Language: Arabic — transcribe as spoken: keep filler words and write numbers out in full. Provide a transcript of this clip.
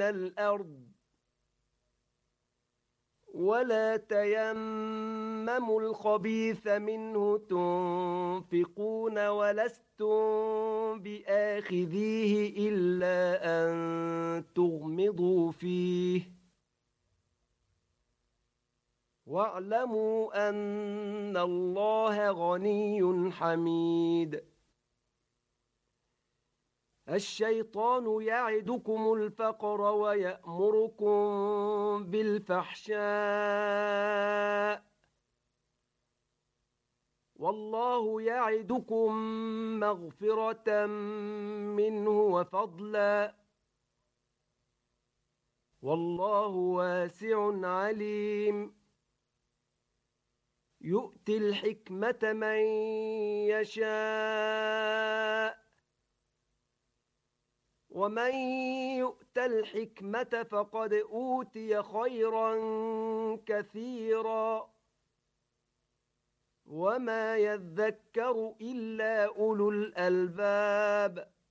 الأرض ولا تيمموا الخبيث منه تنفقون ولستم بآخذيه إلا أن تغمضوا فيه واعلموا أن الله غني حميد. الشيطان يعدكم الفقر ويأمركم بالفحشاء والله يعدكم مغفرة منه وفضلا والله واسع عليم. يؤتي الحكمة من يشاء ومن يؤت الحكمة فقد أوتي خيرا كثيرا وما يذكر إلا أولو الألباب.